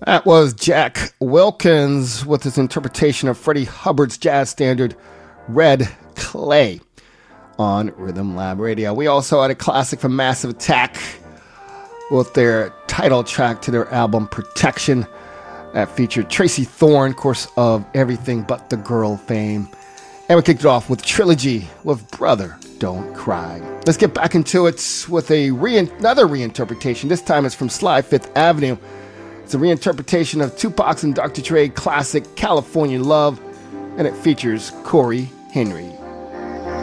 That was Jack Wilkins with his interpretation of Freddie Hubbard's jazz standard, Red Clay, on Rhythm Lab Radio. We also had a classic from Massive Attack with their title track to their album, Protection, that featured Tracy Thorn, of course, of Everything But the Girl fame. And we kicked it off with Trilogy with Brother Don't Cry. Let's get back into it with another reinterpretation. This time it's from Sly Fifth Avenue. It's a reinterpretation of Tupac's and Dr. Dre classic California Love, and it features Corey Henry.